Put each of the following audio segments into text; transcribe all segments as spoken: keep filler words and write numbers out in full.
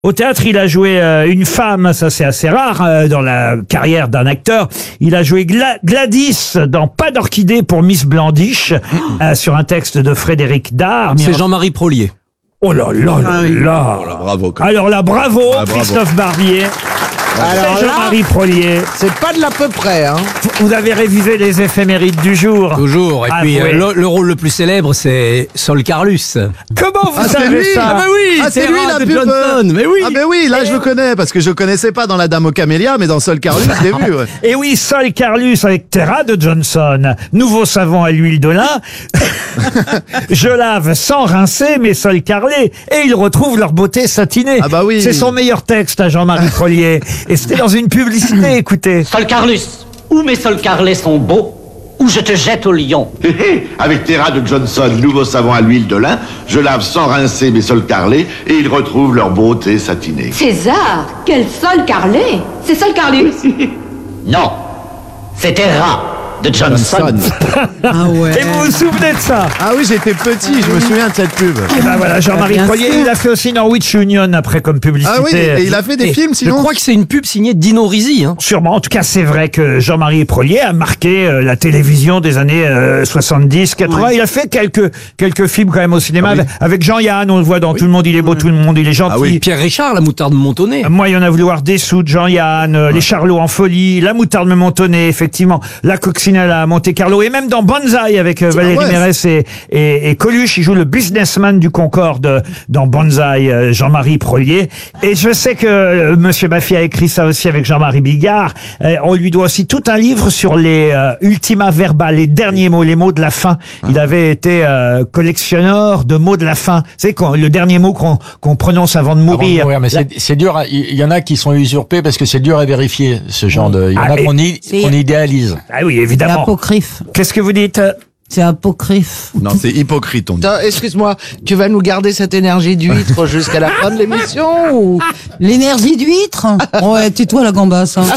Au théâtre, il a joué euh, une femme, ça c'est assez rare euh, dans la carrière d'un acteur. Il a joué Gla- Gladys dans Pas d'orchidée pour Miss Blandiche, euh, sur un texte de Frédéric Dard. C'est Jean-Marie Prolier. Oh là là là Ah oui. là. Oh là, bravo. quand même. Alors là, bravo, Ah, bravo. Christophe Barbier. Alors C'est là- Jean-Marie Prolier. C'est pas de l'à peu près, hein. Vous avez révisé les éphémérides du jour. Toujours. Et Ah, puis, oui. euh, le, le rôle le plus célèbre, c'est Sol Carlus. Comment vous Ah, c'est savez lui. ça Ah, bah oui, Ah, c'est lui la de pub. Johnson. Mais oui. Ah ben oui, là je le connais parce que je connaissais pas dans La Dame aux Camélias, mais dans Sol Carlus, je l'ai vu. Ouais. Et oui, Sol Carlus avec Terra de Johnson. Nouveau savon à l'huile de lin. Je lave sans rincer mes sols carrelés et ils retrouvent leur beauté satinée. Ah bah oui. C'est son meilleur texte à Jean-Marie Prolier. Et c'était dans une publicité, écoutez. Sol Carlus, où mes sols carrelés sont beaux, où je te jette au lion. Hé hé, avec Terra de Johnson, nouveau savon à l'huile de lin, je lave sans rincer mes sols carrelés et ils retrouvent leur beauté satinée. César, quel sol carrelé! C'est Sol Carlus! Non, c'était Terra de Johnson. Ah ouais. Et vous vous souvenez de ça? Ah oui, j'étais petit, je me souviens de cette pub. Et ben voilà, Jean-Marie Bien Prolier, sûr. il a fait aussi Norwich Union après comme publicité. Ah oui, et il a fait des Et films Je sinon. crois que c'est une pub signée Dino Risi. Hein. Sûrement. En tout cas, c'est vrai que Jean-Marie Prolier a marqué euh, la télévision des années euh, soixante-dix, quatre-vingts. Il a fait quelques quelques films quand même au cinéma Ah oui. avec, avec Jean-Yann. On le voit dans Tout le monde il est beau, tout le monde il est gentil. Ah oui. Pierre Richard, la moutarde montonnée. Moi, il y en a voulu voir des sous de Jean-Yann, euh, les Charlots en folie, la moutarde me montonnait, effectivement, la coccinelle à Monte-Carlo, et même dans Banzai avec euh, Valérie ouais. Mérès et, et, et Coluche, il joue le businessman du Concorde dans Banzai, euh, Jean-Marie Prolier. Et je sais que euh, Monsieur Baffy a écrit ça aussi avec Jean-Marie Bigard. Euh, on lui doit aussi tout un livre sur les euh, ultima verba, les derniers mots, les mots de la fin. Il avait été euh, collectionneur de mots de la fin. C'est quoi le dernier mot qu'on qu'on prononce avant de Avant de mourir. mourir, mais La- c'est c'est dur. à- Il y en a qui sont usurpés parce que c'est dur à vérifier ce genre de. Il y en Ah, a mais- qu'on i- C'est- qu'on idéalise. Ah oui, C'est évidemment. apocryphe. Qu'est-ce que vous dites? C'est apocryphe. Non, c'est hypocrite on dit. Attends, excuse-moi, tu vas nous garder cette énergie d'huître jusqu'à la fin de l'émission ou... L'énergie d'huître? Ouais, tais-toi la gambasse. Hein.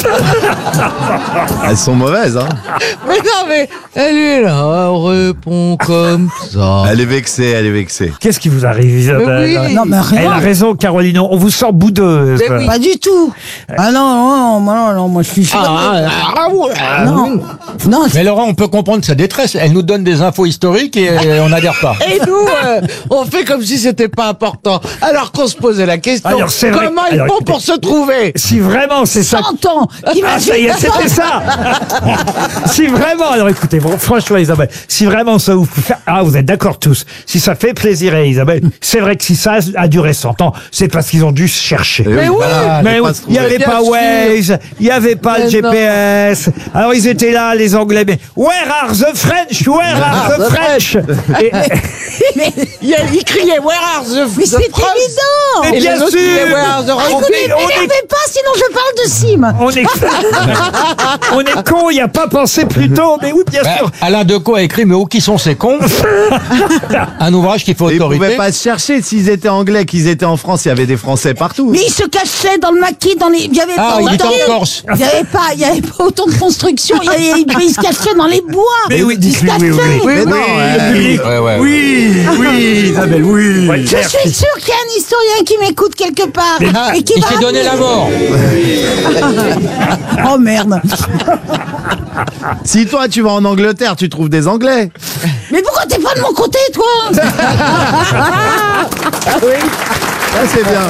Elles sont mauvaises, hein. Mais non, mais elle est là, elle répond comme ça. Elle est vexée, elle est vexée. Qu'est-ce qui vous arrive, Isabelle? oui. Non, mais rien. Elle a raison, Caroline. On vous sent boudeuse. Mais oui. Pas du tout. Ah non, non, non, non, non, moi je suis. Ah ouais. non, non, Mais Laurent, on peut comprendre sa détresse. Elle nous donne des infos historiques et euh, on n'adhère pas. Et nous, euh, on fait comme si c'était pas important. Alors qu'on se posait la question, Alors, c'est vrai- comment ils alors, font écoutez- pour se trouver? Si vraiment c'est ça. cent ans. Ah, ça y est, c'était ça. Si vraiment, alors écoutez, bon, franchement, Isabelle, si vraiment ça vous fait, ah, vous êtes d'accord tous. Si ça fait plaisir à Isabelle, c'est vrai que si ça a duré cent ans, c'est parce qu'ils ont dû se chercher. Mais oui, voilà, Mais faut oui, pas se il n'y avait Bien pas sûr. Waze, il n'y avait pas Mais le G P S. Alors ils étaient là, les Anglais, mais where are the French? Where are the French? Et, Il, y a- il criait Where are the, Mais the c'est French? évident. Mais Et bien les autres sûr. criaient Where are the On French? est- on est- N'énervez pas, sinon je parle de Sim. on est, on est con, il n'y a pas pensé plus tôt, mais oui, bien Ben, sûr. Alain Decaux a écrit Mais où qui sont ces cons? Un ouvrage qui fait Ils autorité. pouvaient pas se chercher. S'ils étaient anglais, qu'ils étaient en France, il y avait des Français partout. Mais il se cachait dans le maquis, dans les. Il y avait Ah, pas il était autant. en Corse. Il y avait pas, il y avait pas autant de construction. Il, y avait- il- il se cachait dans les bois. Mais oui, il se dites-lui, oui, oui, cachait. oui. Mais non, le euh, public. Ouais, ouais. Oui, oui, Isabelle, oui. Je suis sûr qu'il y a un historien qui m'écoute quelque part. Ah, et qui il va s'est donné la mort. Oh merde. si toi tu vas en Angleterre, tu trouves des Anglais. Mais pourquoi t'es pas de mon côté, toi? Ah c'est bien.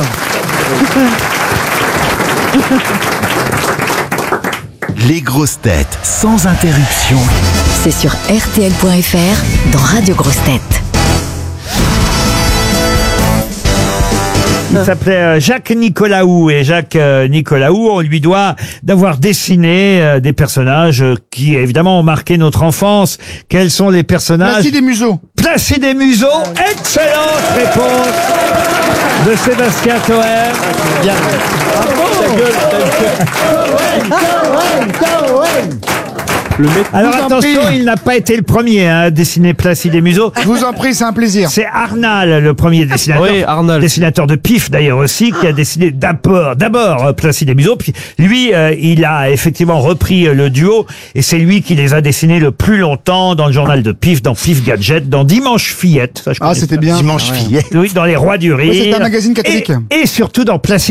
Les grosses têtes sans interruption. C'est sur R T L point F R dans Radio Grosses Têtes. Il s'appelait euh, Jacques Nicolaou et Jacques euh, Nicolaou, on lui doit d'avoir dessiné euh, des personnages euh, qui évidemment ont marqué notre enfance. Quels sont les personnages? des museaux. Placide et Museau. Excellente réponse de Sébastien Toen. Alors attention, il n'a pas été le premier hein, à dessiner Placide et Museau. Je vous en prie, c'est un plaisir. C'est Arnal, le premier dessinateur. Oui, Arnal. Dessinateur de Pif, d'ailleurs, aussi, qui a dessiné d'abord, d'abord, euh, Placide et Museau. Puis, lui, euh, il a effectivement repris euh, le duo, et c'est lui qui les a dessinés le plus longtemps dans le journal de Pif, dans Pif Gadget, dans Dimanche Fillette. Ça, je Ah, connais c'était pas. bien. Dimanche fillet. Oui, dans les Rois du Rire. c'était un magazine catholique. Et, et surtout dans Placide